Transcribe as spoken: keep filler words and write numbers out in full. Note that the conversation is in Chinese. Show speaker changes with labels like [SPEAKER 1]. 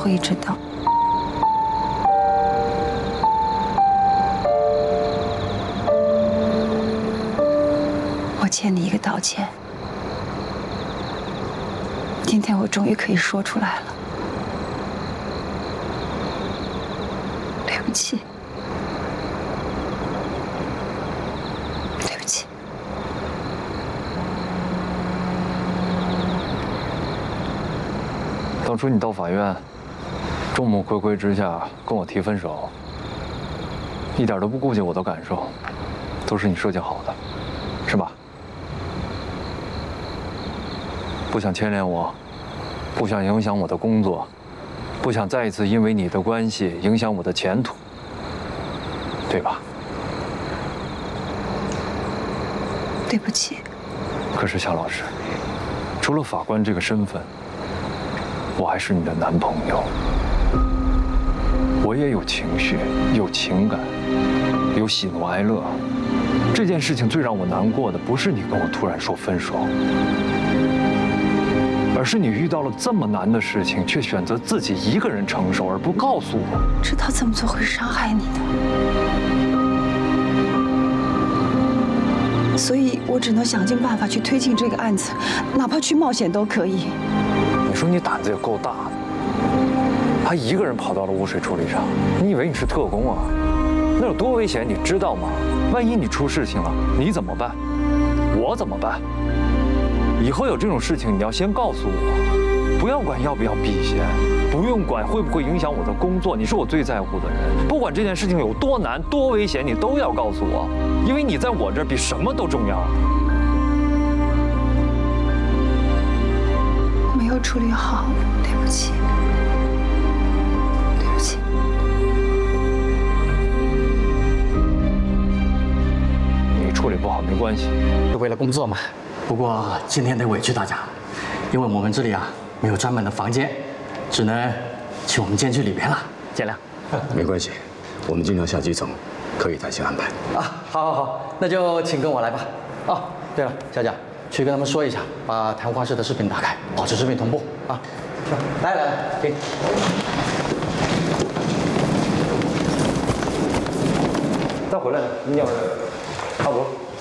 [SPEAKER 1] 会一直等。我欠你一个道歉。今天我终于可以说出来了，对不起，对不起。
[SPEAKER 2] 当初你到法院，众目睽睽之下跟我提分手，一点都不顾及我的感受，都是你设计好的，是吧？不想牵连我，不想影响我的工作，不想再一次因为你的关系影响我的前途，对吧？
[SPEAKER 1] 对不起。
[SPEAKER 2] 可是夏老师，除了法官这个身份，我还是你的男朋友，我也有情绪，有情感，有喜怒哀乐。这件事情最让我难过的，不是你跟我突然说分手，而是你遇到了这么难的事情，却选择自己一个人承受，而不告诉我。
[SPEAKER 1] 知道这么做会伤害你的，所以我只能想尽办法去推进这个案子，哪怕去冒险都可以。
[SPEAKER 2] 你说你胆子也够大的，还一个人跑到了污水处理厂，你以为你是特工啊？那有多危险，你知道吗？万一你出事情了，你怎么办？我怎么办？以后有这种事情，你要先告诉我，不要管要不要避嫌，不用管会不会影响我的工作，你是我最在乎的人。不管这件事情有多难、多危险，你都要告诉我，因为你在我这儿比什么都重要。
[SPEAKER 1] 没有处理好，对不起，对不起。
[SPEAKER 2] 你处理不好没关系，
[SPEAKER 3] 是为了工作嘛。不过今天得委屈大家，因为我们这里啊没有专门的房间，只能请我们监区里边了，见谅。
[SPEAKER 4] 没关系，我们尽量向基层可以弹性安排。
[SPEAKER 3] 啊，好好好，那就请跟我来吧。哦，对了，小贾，去跟他们说一下，把谈话室的视频打开，保持视频同步啊。来来来，停。
[SPEAKER 2] 再回来，你两个人，阿伯。